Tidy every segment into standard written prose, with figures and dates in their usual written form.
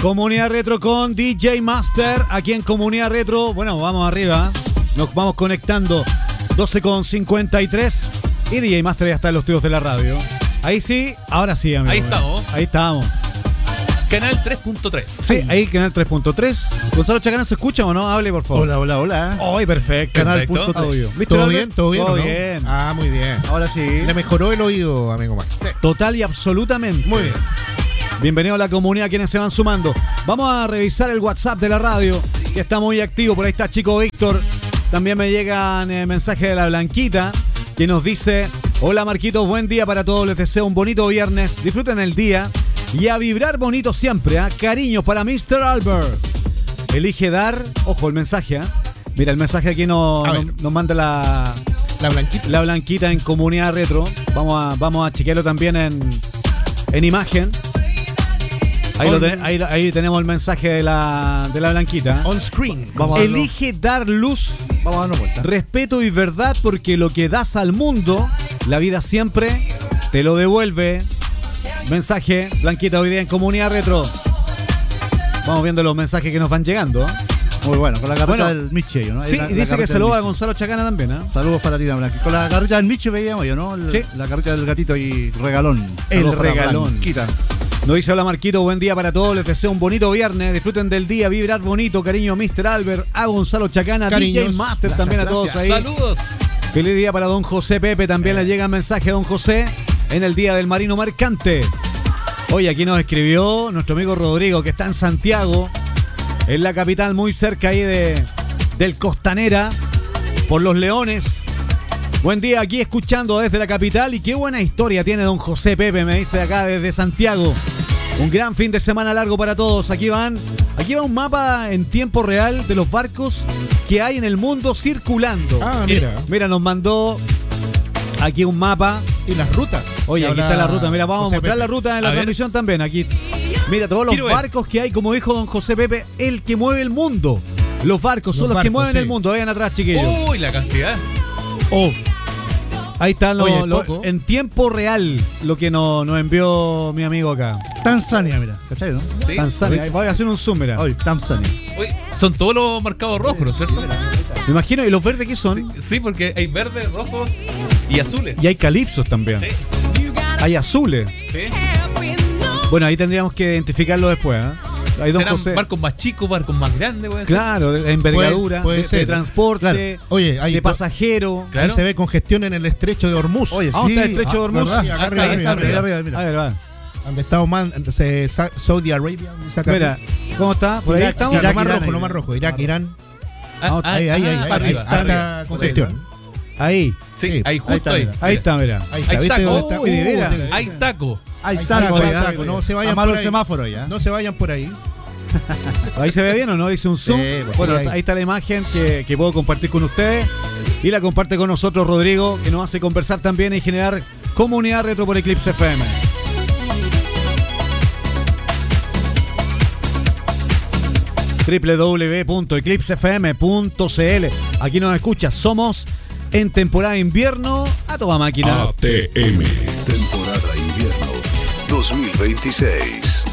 Comunidad Retro con DJ Master. Aquí en Comunidad Retro, bueno, vamos arriba. Nos vamos conectando 12:53. Y DJ Master ya está en los estudios de la radio. Ahí sí, ahora sí, amigo. Ahí estamos. Ahí estamos. Canal 3.3. Sí, ahí canal 3.3. Gonzalo Chacana, ¿se escucha o no? Hable, por favor. Hola. Ay, perfecto. Canal Perfecto. .3. ¿Viste, ¿Todo Albert? bien? ¿Todo bien? Todo ¿o no? bien. Ah, muy bien. Ahora sí. Le mejoró el oído, amigo Max. Sí. Total y absolutamente. Muy bien. Bienvenido a la comunidad, quienes se van sumando. Vamos a revisar el WhatsApp de la radio, que está muy activo. Por ahí está Chico Víctor. También me llegan mensajes de la Blanquita, que nos dice: hola Marquitos, buen día para todos. Les deseo un bonito viernes. Disfruten el día y a vibrar bonito siempre. Cariño para Mr. Albert. Elige dar. Ojo el mensaje. Mira, el mensaje aquí nos manda la Blanquita. La Blanquita en Comunidad Retro. Vamos a chequearlo también en imagen. Ahí tenemos el mensaje de la Blanquita. On screen. Elige dar luz, Vamos a darnos vuelta. respeto y verdad, porque lo que das al mundo, la vida siempre te lo devuelve. Mensaje, Blanquita, hoy día en Comunidad Retro. Vamos viendo los mensajes que nos van llegando. Muy bueno, con la carreta Bueno, del Miche, ¿no? Sí, y dice que saluda a Gonzalo Chacana también, ¿eh? Saludos para ti, Blanqui. Con la carreta del Miche veíamos yo, ¿no? Sí. La carreta del gatito y regalón. El Saludos para regalón. Blanquita. Nos dice: hola Marquito, buen día para todos. Les deseo un bonito viernes. Disfruten del día, vibrar bonito. Cariño Mr. Albert, a Gonzalo Chacana, Cariños. DJ Master, Gracias, también a todos gracias. ahí. Saludos. Feliz día para don José Pepe. También le llega mensaje a don José en el día del Marino Mercante. Hoy aquí nos escribió nuestro amigo Rodrigo, que está en Santiago, en la capital, muy cerca ahí del Costanera, por Los Leones. Buen día, aquí escuchando desde la capital. Y qué buena historia tiene don José Pepe, me dice acá desde Santiago. Un gran fin de semana largo para todos. Aquí va un mapa en tiempo real de los barcos que hay en el mundo circulando. Ah, mira. Mira, nos mandó aquí un mapa. Y las rutas. Oye, aquí está la ruta. Mira, vamos a mostrar la ruta en la A ver. transmisión también. Aquí, mira, todos los Quiero ver. barcos que hay, como dijo don José Pepe, el que mueve el mundo. Los barcos son los que barcos, mueven sí. el mundo. Vayan atrás, chiquillos. Uy, la cantidad. Ahí están Oye, los poco. en tiempo real lo que nos envió mi amigo acá. Tanzania, mira. ¿Cachai, no? Sí. Tanzania. Ahí voy a hacer un zoom, mira. Hoy, Tanzania. Uy, son todos los marcados rojos, ¿no es cierto? Me imagino. ¿Y los verdes qué son? Sí, porque hay verdes, rojos y azules. Y hay calipsos también. Sí, Hay azules. sí. Bueno, ahí tendríamos que identificarlo después. Ahí don ¿Serán José. barcos más chicos, barcos más grandes? Puede ser? Claro, de envergadura, Puede de ser. transporte, Claro. Oye, hay de pasajero. Claro. Ahí se ve congestión en el estrecho de Hormuz. Oye, ¿dónde está el estrecho de Hormuz? ¿verdad? Acá arriba, Ahí está, arriba, mira. A ver, va. Donde está Oman, Saudi Arabia. Mira, ¿cómo está? Por ahí Irak, estamos. Irak, lo más rojo. Irak, Irán. Ahí, para arriba. Alta congestión. Ahí, Sí, Sí, ahí justo ahí. ahí está, mira. Ahí Ahí ¿viste está. dónde está? Uy, de veras. Hay taco. Ahí está, está, ahí ahí está. está. No se vayan Amar por los ahí. semáforos ya. No se vayan por ahí. Ahí se ve bien o no, dice un zoom. Sí, pues, Bueno, ahí. ahí está la imagen que puedo compartir con ustedes. Y la comparte con nosotros Rodrigo, que nos hace conversar también y generar comunidad retro por Eclipse FM. www.eclipsefm.cl. Aquí nos escuchas, somos en temporada de invierno a toda máquina. ATM, temporada invierno 2026.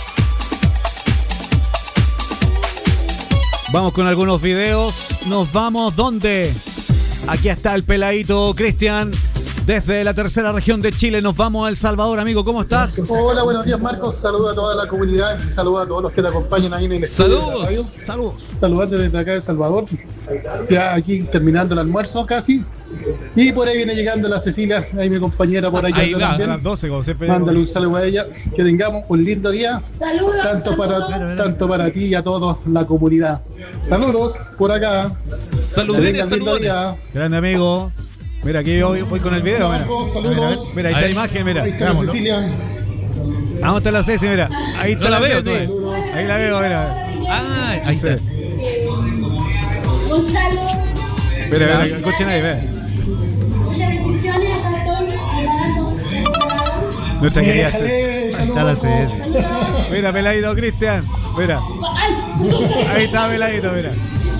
Vamos con algunos videos. Nos vamos, ¿dónde? Aquí está el peladito Cristian. Desde la tercera región de Chile nos vamos a El Salvador, amigo. ¿Cómo estás? Hola, buenos días, Marcos. Saludos a toda la comunidad y saludos a todos los que te acompañan ahí en el estudio de la radio. Saludos. Saludarte desde acá de El Salvador. Ya aquí terminando el almuerzo casi. Y por ahí viene llegando la Cecilia, ahí mi compañera por ahí. Ahí anda va, A también. las 12, como siempre. Mándale un saludo a ella. Que tengamos un lindo día. Tanto para ti y a toda la comunidad. Saludos por acá. Que Saludines, tengan lindo saludones. día. Grande amigo. Mira, aquí voy con el video. Mira, Marcos, saludos. mira ahí está la imagen, mira. Ahí está la Cecilia. Vamos a estar la Ceci, mira. Ahí está No la la veo, Ceci. tú. Ahí la veo, mira. Ah, ahí está. Sí. Un saludo, Mira, escuchen ahí, ve. muchas bendiciones a todos, Nuestra querida Ceci. Déjale, Está la saludos. Ceci. Mira, peladito Cristian. Mira. Ahí está peladito, mira.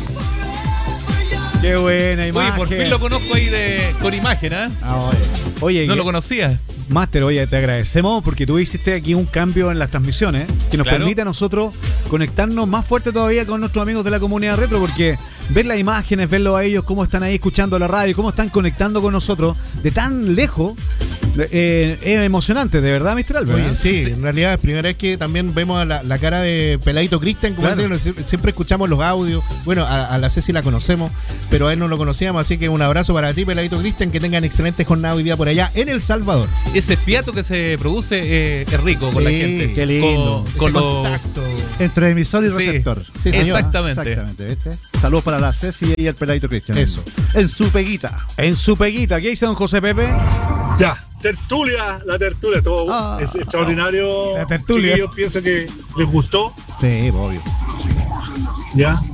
Qué buena Oye, imagen. por fin lo conozco ahí con imagen, ¿ah? Oye, No lo conocía. Máster, oye, te agradecemos porque tú hiciste aquí un cambio en las transmisiones que nos permite a nosotros conectarnos más fuerte todavía con nuestros amigos de la comunidad retro, porque ver las imágenes, verlos a ellos, cómo están ahí escuchando la radio, cómo están conectando con nosotros de tan lejos, es emocionante, de verdad, Mr. Albert. Oye, sí, en realidad es primera vez que también vemos la cara de Peladito Cristian, como siempre escuchamos los audios. Bueno, a la Ceci la conocemos, pero a él no lo conocíamos, así que un abrazo para ti, Peladito Cristian, que tengan excelente jornada hoy día por allá en El Salvador. Ese fiato que se produce es rico con la gente. Qué lindo. Con los contacto entre emisor y receptor. Sí, señor. Exactamente. ¿viste? Saludos para la Ceci y el Peladito Cristian. Eso. En su peguita. En su peguita, ¿qué dice don José Pepe? Ya, la tertulia, todo es extraordinario. La tertulia. Yo pienso que les gustó. Sí, obvio. Ya.